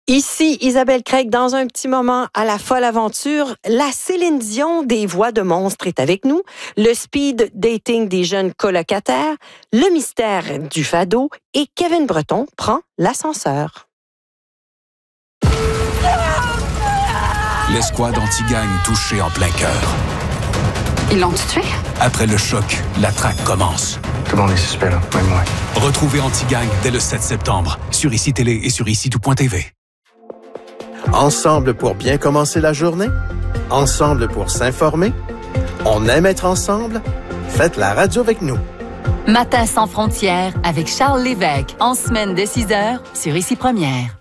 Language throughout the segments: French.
Ici Isabelle Craig, dans un petit moment à la folle aventure, la Céline Dion des voix de monstres est avec nous, le speed dating des jeunes colocataires, le mystère du fado et Kevin Breton prend l'ascenseur. L'escouade anti-gang touchée en plein cœur. Ils l'ont tué? Après le choc, la traque commence. Tout le monde est suspect, là, même moi. Retrouvez Anti-Gang dès le 7 septembre sur ICI Télé et sur ICI-tout.tv. Ensemble pour bien commencer la journée? Ensemble pour s'informer? On aime être ensemble? Faites la radio avec nous. Matin sans frontières avec Charles Lévesque, en semaine dès 6h sur ICI Première.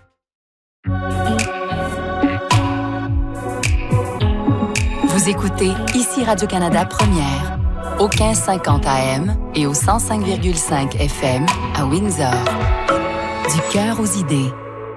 Vous écoutez ICI Radio-Canada Première, au 1550 AM et au 105,5 FM à Windsor. Du cœur aux idées.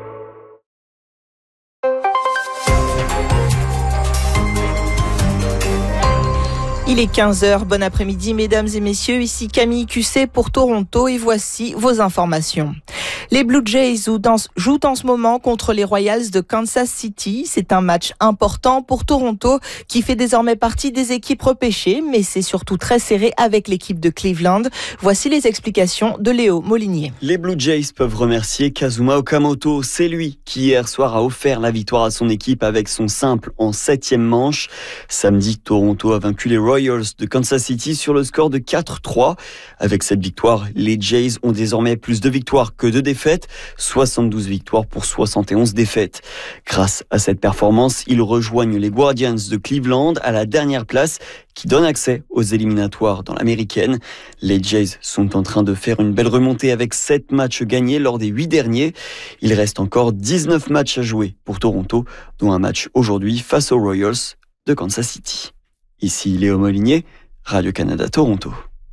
Il est 15h, bon après-midi mesdames et messieurs, ici Camille Cusset pour Toronto et voici vos informations. Les Blue Jays jouent en ce moment contre les Royals de Kansas City. C'est un match important pour Toronto qui fait désormais partie des équipes repêchées, mais c'est surtout très serré avec l'équipe de Cleveland. Voici les explications de Léo Molinier. Les Blue Jays peuvent remercier Kazuma Okamoto. C'est lui qui hier soir a offert la victoire à son équipe avec son simple en 7e manche. Samedi, Toronto a vaincu les Royals de Kansas City sur le score de 4-3. Avec cette victoire, les Jays ont désormais plus de victoires que de défaites, 72 victoires pour 71 défaites. Grâce à cette performance, ils rejoignent les Guardians de Cleveland à la dernière place qui donne accès aux éliminatoires dans l'américaine. Les Jays sont en train de faire une belle remontée avec 7 matchs gagnés lors des 8 derniers. Il reste encore 19 matchs à jouer pour Toronto, dont un match aujourd'hui face aux Royals de Kansas City. Ici Léo Molinier, Radio-Canada Toronto.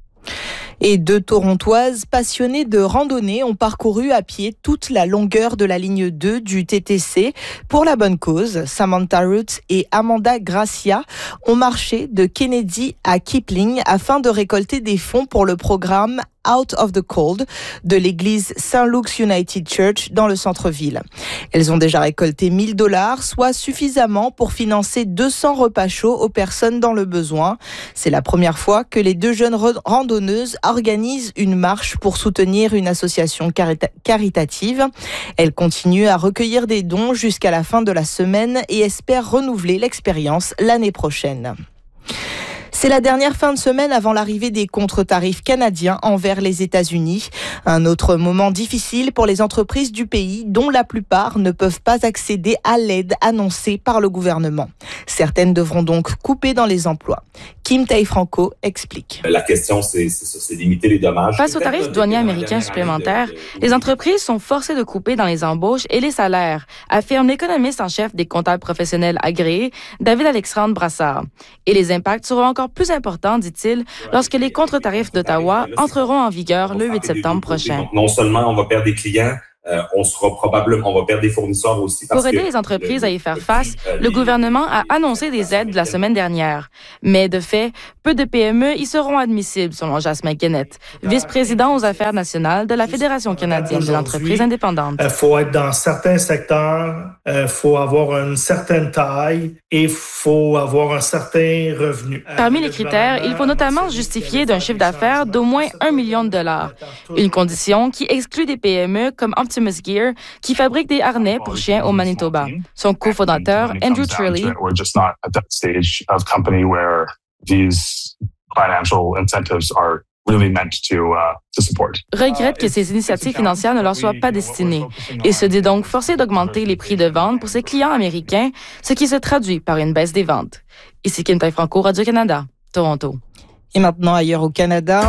Et 2 Torontoises passionnées de randonnée ont parcouru à pied toute la longueur de la ligne 2 du TTC pour la bonne cause. Samantha Ruth et Amanda Gracia ont marché de Kennedy à Kipling afin de récolter des fonds pour le programme Out of the Cold de l'église St. Luke's United Church dans le centre-ville. Elles ont déjà récolté $1,000, soit suffisamment pour financer 200 repas chauds aux personnes dans le besoin. C'est la première fois que les 2 jeunes randonneuses organisent une marche pour soutenir une association caritative. Elles continuent à recueillir des dons jusqu'à la fin de la semaine et espèrent renouveler l'expérience l'année prochaine. C'est la dernière fin de semaine avant l'arrivée des contre-tarifs canadiens envers les États-Unis. Un autre moment difficile pour les entreprises du pays dont la plupart ne peuvent pas accéder à l'aide annoncée par le gouvernement. Certaines devront donc couper dans les emplois. Kim Taille-Franco explique. La question, c'est limiter les dommages. Face aux tarifs douaniers américains supplémentaires, les entreprises sont forcées de couper dans les embauches et les salaires, affirme l'économiste en chef des comptables professionnels agréés, David-Alexandre Brassard. Et les impacts seront encore plus importants, dit-il, lorsque les contre-tarifs d'Ottawa entreront en vigueur le 8 septembre prochain. Donc, non seulement on va perdre des clients, on va perdre des fournisseurs aussi. Pour aider les entreprises à y faire face, le gouvernement a annoncé des aides la semaine dernière. Mais de fait, peu de PME y seront admissibles, selon Jasmin Guénette, vice-président aux affaires nationales de la Fédération canadienne de l'entreprise indépendante. Il faut être dans certains secteurs, il faut avoir une certaine taille et il faut avoir un certain revenu. Parmi les critères, il faut notamment justifier d'un chiffre d'affaires d'au moins $1 million. Une condition qui exclut des PME comme Optimus Gear, qui fabrique des harnais pour chiens au Manitoba. Son cofondateur, Andrew Trilly, regrette que ces initiatives financières ne leur soient pas destinées et se dit donc forcé d'augmenter les prix de vente pour ses clients américains, ce qui se traduit par une baisse des ventes. Ici Kim Taille-Franco, Radio-Canada, Toronto. Et maintenant ailleurs au Canada.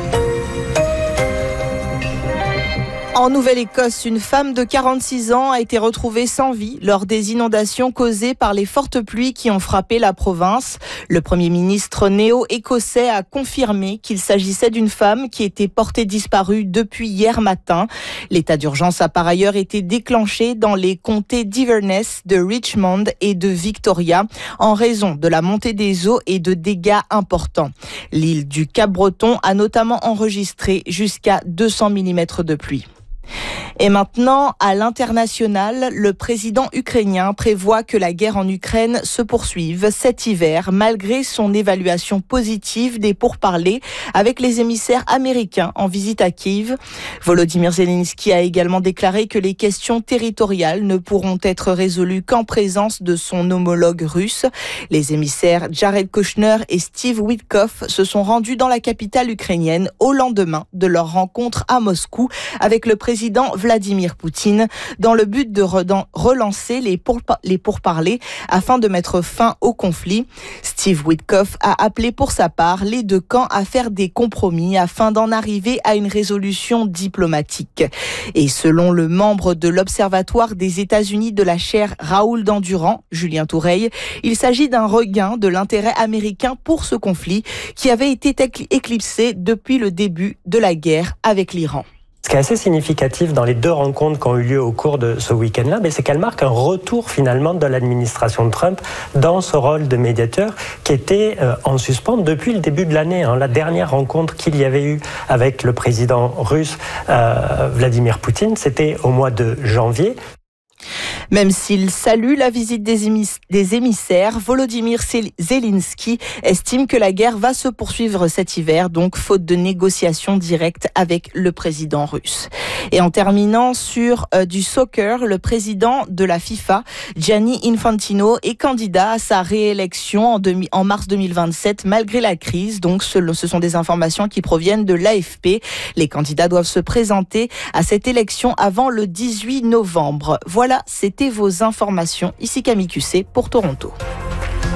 En Nouvelle-Écosse, une femme de 46 ans a été retrouvée sans vie lors des inondations causées par les fortes pluies qui ont frappé la province. Le premier ministre néo-écossais a confirmé qu'il s'agissait d'une femme qui était portée disparue depuis hier matin. L'état d'urgence a par ailleurs été déclenché dans les comtés d'Iverness, de Richmond et de Victoria en raison de la montée des eaux et de dégâts importants. L'île du Cap-Breton a notamment enregistré jusqu'à 200 mm de pluie. Et maintenant, à l'international, le président ukrainien prévoit que la guerre en Ukraine se poursuive cet hiver, malgré son évaluation positive des pourparlers avec les émissaires américains en visite à Kiev. Volodymyr Zelensky a également déclaré que les questions territoriales ne pourront être résolues qu'en présence de son homologue russe. Les émissaires Jared Kushner et Steve Witkoff se sont rendus dans la capitale ukrainienne au lendemain de leur rencontre à Moscou avec le président Vladimir Poutine, dans le but de relancer les pourparlers afin de mettre fin au conflit. Steve Witkoff a appelé pour sa part les deux camps à faire des compromis afin d'en arriver à une résolution diplomatique. Et selon le membre de l'Observatoire des États-Unis de la chaire Raoul Dandurand, Julien Toureille, il s'agit d'un regain de l'intérêt américain pour ce conflit qui avait été éclipsé depuis le début de la guerre avec l'Iran. Ce qui est assez significatif dans les deux rencontres qui ont eu lieu au cours de ce week-end-là, c'est qu'elle marque un retour finalement de l'administration de Trump dans ce rôle de médiateur qui était en suspens depuis le début de l'année. La dernière rencontre qu'il y avait eu avec le président russe Vladimir Poutine, c'était au mois de janvier. Même s'il salue la visite des émissaires, Volodymyr Zelensky estime que la guerre va se poursuivre cet hiver, donc faute de négociations directes avec le président russe. Et en terminant sur du soccer, le président de la FIFA, Gianni Infantino, est candidat à sa réélection en mars 2027 malgré la crise. Donc ce sont des informations qui proviennent de l'AFP. Les candidats doivent se présenter à cette élection avant le 18 novembre. Voilà, c'était vos informations. Ici Camille Cusset pour Toronto.